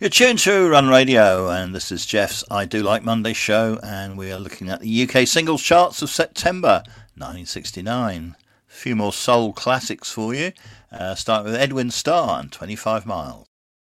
You're tuned to Run Radio, and this is Jeff's I Do Like Monday show, and we are looking at the UK singles charts of September 1969. A few more soul classics for you, starting with Edwin Starr and 25 Miles.